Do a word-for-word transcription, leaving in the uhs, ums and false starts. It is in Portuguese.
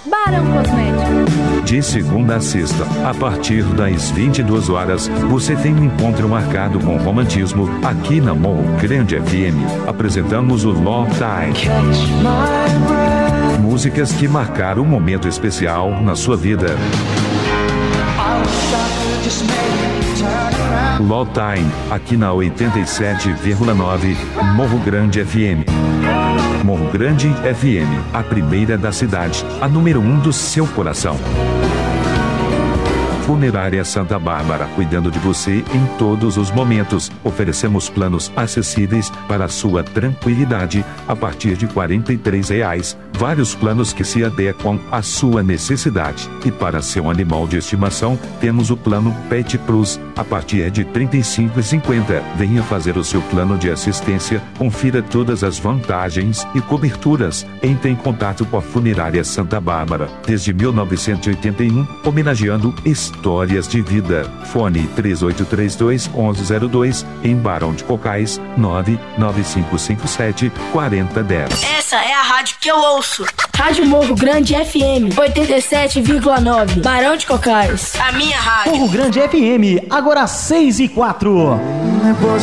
Barão Cosméticos. De segunda a sexta, a partir das vinte e duas horas, você tem um encontro marcado com romantismo aqui na Morro Grande F M. Apresentamos o Love Time. Músicas que marcaram um momento especial na sua vida. Love Time, aqui na oitenta e sete vírgula nove, Morro Grande F M. Morro Grande F M, a primeira da cidade, a número um do seu coração. Funerária Santa Bárbara, cuidando de você em todos os momentos. Oferecemos planos acessíveis para a sua tranquilidade a partir de quarenta e três reais. Vários planos que se adequam à sua necessidade. E para seu animal de estimação, temos o plano Pet Plus a partir de trinta e cinco reais e cinquenta centavos. Venha fazer o seu plano de assistência, confira todas as vantagens e coberturas. Entre em contato com a Funerária Santa Bárbara, desde mil novecentos e oitenta e um, homenageando histórias de vida. Fone três oito três dois, um um zero dois, em Barão de Cocais, nove nove cinco cinco sete, quatro zero um zero. Essa é a rádio que eu ouço. Rádio Morro Grande F M, oitenta e sete vírgula nove, Barão de Cocais. A minha rádio. Morro Grande F M, agora seis e quatro.